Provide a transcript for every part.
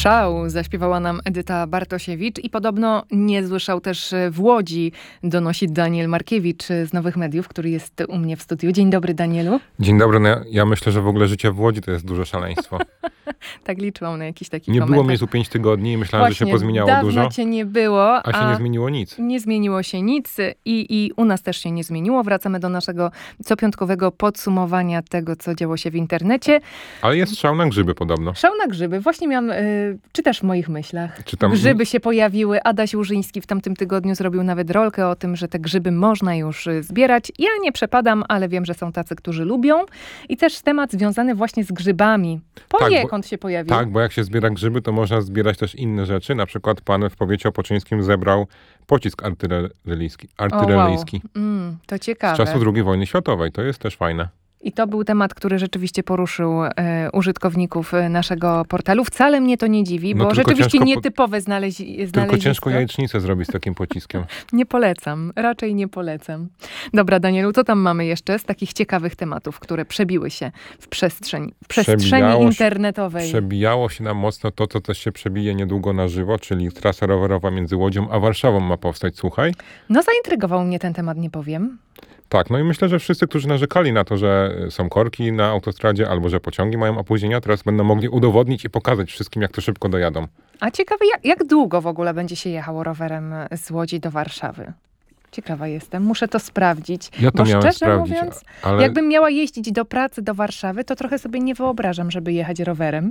Szał zaśpiewała nam Edyta Bartosiewicz i podobno niezły szał też w Łodzi donosi Daniel Markiewicz z Nowych Mediów, który jest u mnie w studiu. Dzień dobry, Danielu. Dzień dobry. No ja myślę, że w ogóle życie w Łodzi to jest duże szaleństwo. Tak liczyłam na jakiś taki Nie komentarz. było mnie tu 5 tygodni i myślałem, Właśnie, że się pozmieniało dawno dużo. cię nie było. A się nie zmieniło nic. Nie zmieniło się nic i u nas też się nie zmieniło. Wracamy do naszego copiątkowego podsumowania tego, co działo się w internecie. Ale jest szał na grzyby podobno. Szał na grzyby. Właśnie miałam, czytasz w moich myślach. Czytam. Grzyby się pojawiły. Adaś Łużyński w tamtym tygodniu zrobił nawet rolkę o tym, że te grzyby można już zbierać. Ja nie przepadam, ale wiem, że są tacy, którzy lubią. I też temat związany właśnie z grzybami. Poniekąd się pojawił. Tak, bo jak się zbiera grzyby, to można zbierać też inne rzeczy. Na przykład pan w powiecie opoczyńskim zebrał pocisk artyleryjski. To Z ciekawe. czasu II wojny światowej. To jest też fajne. I to był temat, który rzeczywiście poruszył użytkowników naszego portalu. Wcale mnie to nie dziwi, No bo tylko rzeczywiście ciężko nietopowe Tylko znalezisko. ciężko jajecznicę zrobić z takim pociskiem. Nie polecam, raczej nie polecam. Dobra, Danielu, co tam mamy jeszcze z takich ciekawych tematów, które przebiły się w przestrzeni internetowej? Przebijało się nam mocno to, co też się przebije niedługo na żywo, czyli trasa rowerowa między Łodzią a Warszawą ma powstać, słuchaj. No zaintrygował mnie ten temat, nie powiem. Tak, no i myślę, że wszyscy, którzy narzekali na to, że są korki na autostradzie albo że pociągi mają opóźnienia, teraz będą mogli udowodnić i pokazać wszystkim, jak to szybko dojadą. A ciekawe, jak długo w ogóle będzie się jechało rowerem z Łodzi do Warszawy? Ciekawa jestem, muszę to sprawdzić. Ja to bo miałem szczerze sprawdzić, mówiąc, ale jakbym miała jeździć do pracy do Warszawy, to trochę sobie nie wyobrażam, żeby jechać rowerem.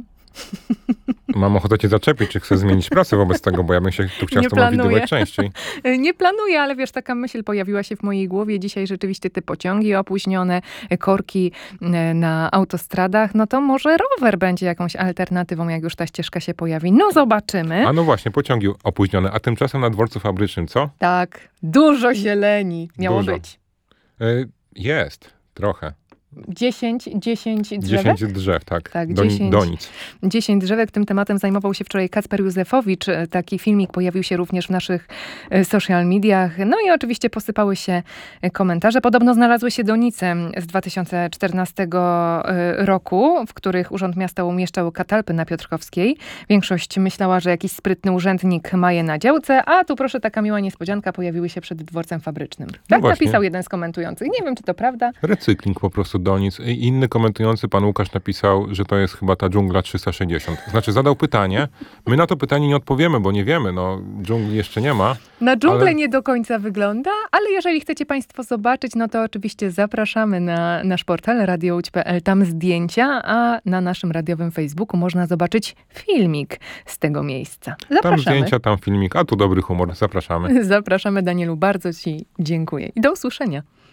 mam ochotę cię zaczepić, czy chcesz zmienić pracę wobec tego, bo ja bym się tu chciał Nie z tobą planuję. widywać częściej. Nie planuję, ale wiesz, taka myśl pojawiła się w mojej głowie. Dzisiaj rzeczywiście te pociągi opóźnione, korki na autostradach, no to może rower będzie jakąś alternatywą, jak już ta ścieżka się pojawi. No zobaczymy. A no właśnie, pociągi opóźnione, a tymczasem na dworcu fabrycznym, co? Tak, dużo zieleni miało Dużo. być. Jest, trochę. 10 drzewek? 10 drzew, tak. Tak, do 10. nic. 10 drzewek. Tym tematem zajmował się wczoraj Kacper Józefowicz. Taki filmik pojawił się również w naszych social mediach. No i oczywiście posypały się komentarze. Podobno znalazły się donice z 2014 roku, w których Urząd Miasta umieszczał katalpy na Piotrkowskiej. Większość myślała, że jakiś sprytny urzędnik ma je na działce, a tu proszę, taka miła niespodzianka, pojawiły się przed dworcem fabrycznym. Tak właśnie. napisał jeden z komentujących. Nie wiem, czy to prawda. Recykling po prostu do nic. I inny komentujący, pan Łukasz, napisał, że to jest chyba ta dżungla 360. Znaczy zadał pytanie. My na to pytanie nie odpowiemy, bo nie wiemy. No, dżungli jeszcze nie ma. Na dżunglę ale nie do końca wygląda, ale jeżeli chcecie państwo zobaczyć, no to oczywiście zapraszamy na nasz portal radiołódź.pl, tam zdjęcia, a na naszym radiowym Facebooku można zobaczyć filmik z tego miejsca. Tam Zapraszamy. zdjęcia, tam filmik, a tu dobry humor. Zapraszamy. Zapraszamy, Danielu, bardzo ci dziękuję i do usłyszenia.